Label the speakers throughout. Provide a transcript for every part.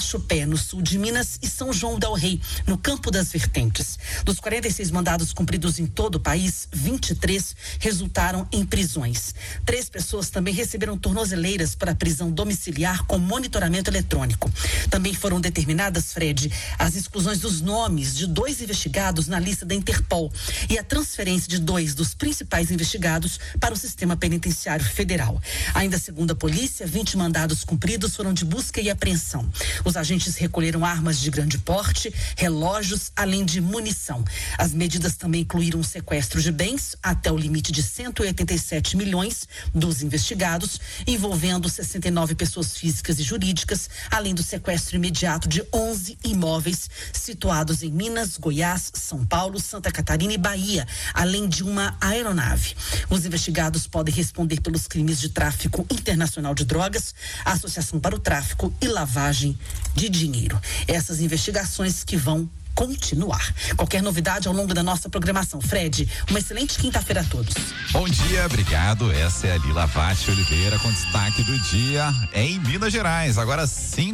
Speaker 1: Guaxupé, no sul de Minas, e São João del Rei, no Campo das Vertentes. Dos 46 mandados cumpridos em todo o país, 23 resultaram em prisões. 3 pessoas também receberam tornozeleiras para prisão domiciliar com monitoramento eletrônico. Também foram determinadas, Fred, as exclusões dos nomes de 2 investigados na lista da Interpol e a transferência de 2 dos principais investigados para o sistema penitenciário federal. Ainda segundo a polícia, 20 mandados cumpridos foram de busca e apreensão. Os agentes recolheram armas de grande porte, relógios, além de munição. As medidas também incluíram o sequestro de bens até o limite de 187 milhões dos investigados, envolvendo 69 pessoas físicas e jurídicas, além do sequestro imediato de 11 imóveis situados em Minas, Goiás, São Paulo, Santa Catarina e Bahia, além de uma aeronave. Os investigados podem responder pelos crimes de tráfico internacional de drogas, associação para o tráfico e lavagem de dinheiro. Essas investigações que vão continuar. Qualquer novidade ao longo da nossa programação. Fred, uma excelente quinta-feira a todos.
Speaker 2: Bom dia, obrigado. Essa é a Lila Vatti Oliveira com destaque do dia em Minas Gerais. Agora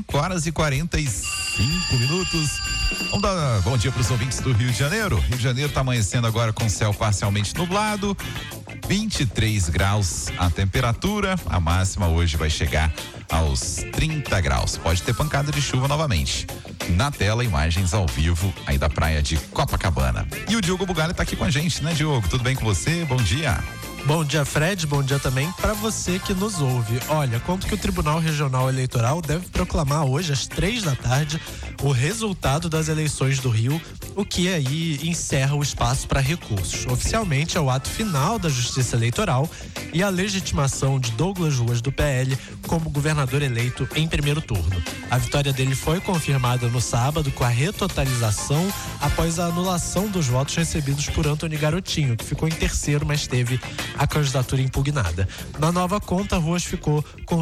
Speaker 2: 5h45. Vamos dar bom dia para os ouvintes do Rio de Janeiro. Rio de Janeiro está amanhecendo agora com céu parcialmente nublado. 23 graus a temperatura. A máxima hoje vai chegar aos 30 graus. Pode ter pancada de chuva novamente. Na tela, imagens ao vivo aí da praia de Copacabana. E o Diogo Bugalho tá aqui com a gente, né, Diogo? Tudo bem com você? Bom dia.
Speaker 3: Bom dia, Fred. Bom dia também para você que nos ouve. Olha, conto que o Tribunal Regional Eleitoral deve proclamar hoje às 3 da tarde o resultado das eleições do Rio, o que aí encerra o espaço para recursos. Oficialmente é o ato final da Justiça Eleitoral e a legitimação de Douglas Ruas do PL como governador eleito em primeiro turno. A vitória dele foi confirmada no sábado com a retotalização após a anulação dos votos recebidos por Antony Garotinho, que ficou em terceiro, mas teve a candidatura impugnada. Na nova conta, Ruas ficou com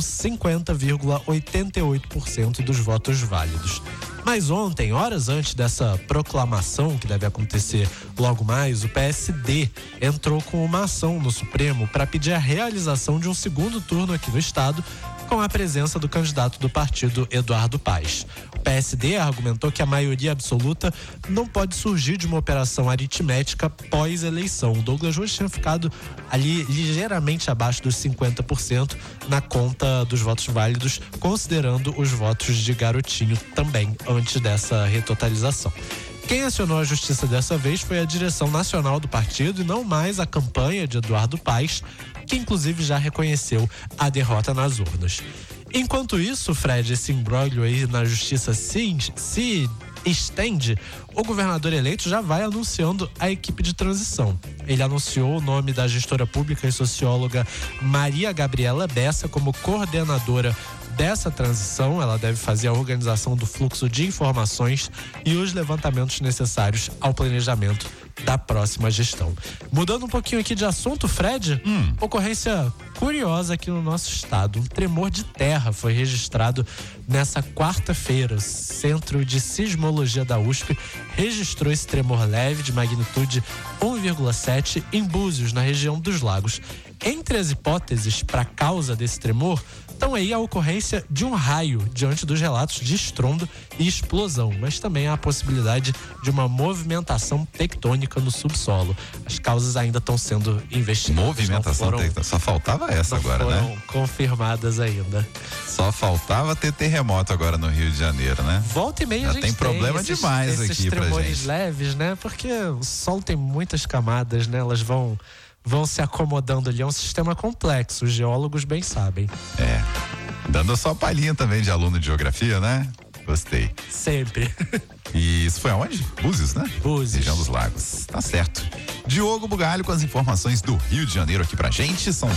Speaker 3: 50,88% dos votos válidos. Mas ontem, horas antes dessa proclamação, que deve acontecer logo mais, o PSD entrou com uma ação no Supremo para pedir a realização de um segundo turno aqui no estado, com a presença do candidato do partido Eduardo Paes. O PSD argumentou que a maioria absoluta não pode surgir de uma operação aritmética pós-eleição. O Douglas Ruas tinha ficado ali ligeiramente abaixo dos 50% na conta dos votos válidos, considerando os votos de Garotinho também antes dessa retotalização. Quem acionou a justiça dessa vez foi a direção nacional do partido e não mais a campanha de Eduardo Paes, que inclusive já reconheceu a derrota nas urnas. Enquanto isso, Fred, esse imbróglio aí na justiça se estende, o governador eleito já vai anunciando a equipe de transição. Ele anunciou o nome da gestora pública e socióloga Maria Gabriela Bessa como coordenadora dessa transição. Ela deve fazer a organização do fluxo de informações e os levantamentos necessários ao planejamento da próxima gestão. Mudando um pouquinho aqui de assunto, Fred, ocorrência curiosa aqui no nosso estado. Um tremor de terra foi registrado nessa quarta-feira. O Centro de Sismologia da USP registrou esse tremor leve de magnitude 1,7 em Búzios, na região dos Lagos. Entre as hipóteses para a causa desse tremor, estão aí a ocorrência de um raio diante dos relatos de estrondo e explosão, mas também há a possibilidade de uma movimentação tectônica no subsolo. As causas ainda estão sendo investigadas.
Speaker 2: Movimentação tectônica, só faltava essa agora, né?
Speaker 3: Não foram confirmadas ainda.
Speaker 2: Só faltava ter terremoto agora no Rio de Janeiro, né?
Speaker 3: Volta e meia a gente
Speaker 2: tem problema demais aqui pra gente.
Speaker 3: Esses tremores leves, né? Porque o solo tem muitas camadas, né? Elas vão se acomodando ali, é um sistema complexo, os geólogos bem sabem.
Speaker 2: É, dando só palhinha também de aluno de geografia, né? Gostei.
Speaker 3: Sempre.
Speaker 2: E isso foi aonde? Búzios, né?
Speaker 3: Búzios.
Speaker 2: Região dos Lagos. Tá certo. Diogo Bugalho com as informações do Rio de Janeiro aqui pra gente. São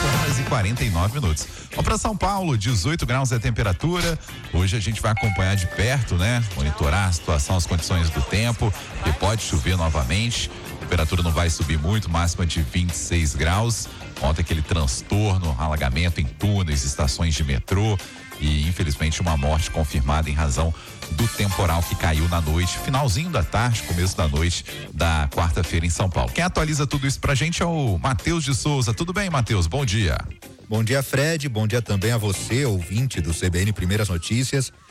Speaker 2: 5h49. Vamos pra São Paulo, 18 graus é a temperatura. Hoje a gente vai acompanhar de perto, né? Monitorar a situação, as condições do tempo, que pode chover novamente. A temperatura não vai subir muito, máxima de 26 graus. Ontem aquele transtorno, alagamento em túneis, estações de metrô e infelizmente uma morte confirmada em razão do temporal que caiu na noite, finalzinho da tarde, começo da noite da quarta-feira em São Paulo. Quem atualiza tudo isso pra gente é o Matheus de Souza. Tudo bem, Matheus? Bom dia.
Speaker 4: Bom dia, Fred. Bom dia também a você, ouvinte do CBN Primeiras Notícias.